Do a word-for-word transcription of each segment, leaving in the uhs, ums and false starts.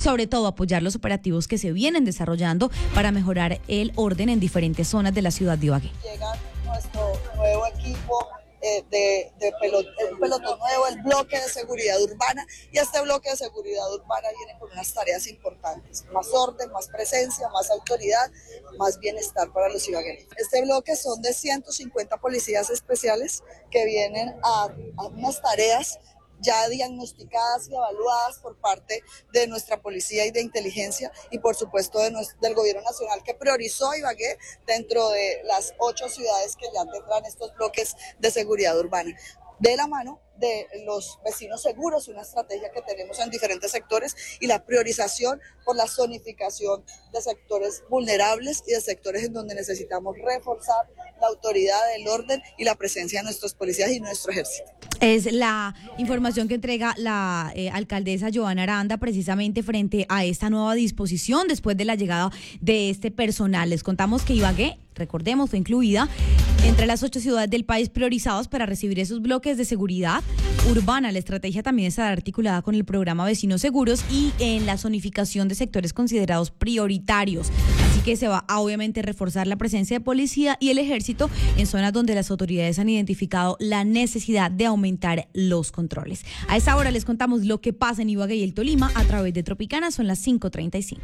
sobre todo apoyar los operativos que se vienen desarrollando para mejorar el orden en diferentes zonas de la ciudad de Ibagué. Llega nuestro nuevo equipo eh, de, de pelotón, el pelotón nuevo, el bloque de seguridad urbana, y este bloque de seguridad urbana viene con unas tareas importantes: más orden, más presencia, más autoridad, más bienestar para los ibagueños. Este bloque son de ciento cincuenta policías especiales que vienen a, a unas tareas ya diagnosticadas y evaluadas por parte de nuestra policía y de inteligencia, y por supuesto de nuestro, del gobierno nacional, que priorizó Ibagué dentro de las ocho ciudades que ya tendrán estos bloques de seguridad urbana, de la mano de los vecinos seguros, una estrategia que tenemos en diferentes sectores, y la priorización por la zonificación de sectores vulnerables y de sectores en donde necesitamos reforzar la autoridad, el orden y la presencia de nuestros policías y nuestro ejército. Es la información que entrega la eh, alcaldesa Johanna Aranda precisamente frente a esta nueva disposición después de la llegada de este personal. Les contamos que Ibagué, recordemos, fue incluida entre las ocho ciudades del país priorizadas para recibir esos bloques de seguridad urbana. La estrategia también está articulada con el programa Vecinos Seguros y en la zonificación de sectores considerados prioritarios. Así que se va a obviamente reforzar la presencia de policía y el ejército en zonas donde las autoridades han identificado la necesidad de aumentar los controles. A esta hora les contamos lo que pasa en Ibagué y el Tolima a través de Tropicana. Son las cinco treinta y cinco.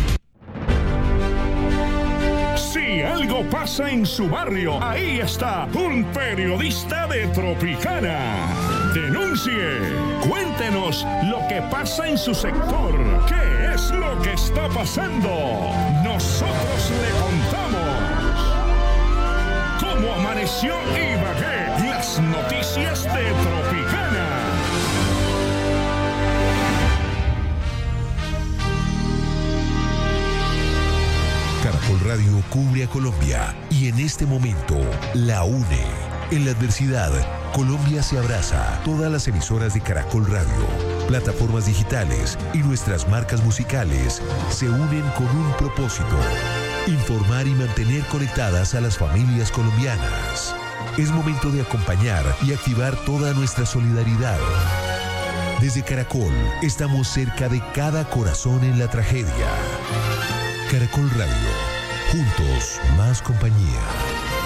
Si algo pasa en su barrio, ahí está un periodista de Tropicana. Denuncie, cuéntenos lo que pasa en su sector. ¿Qué es lo que está pasando? Nosotros le contamos. ¿Cómo amaneció Ibagué? Las noticias de Tropicana. Caracol Radio cubre a Colombia y en este momento la une. En la adversidad, Colombia se abraza. Todas las emisoras de Caracol Radio, plataformas digitales y nuestras marcas musicales se unen con un propósito: informar y mantener conectadas a las familias colombianas. Es momento de acompañar y activar toda nuestra solidaridad. Desde Caracol, estamos cerca de cada corazón en la tragedia. Caracol Radio, juntos, más compañía.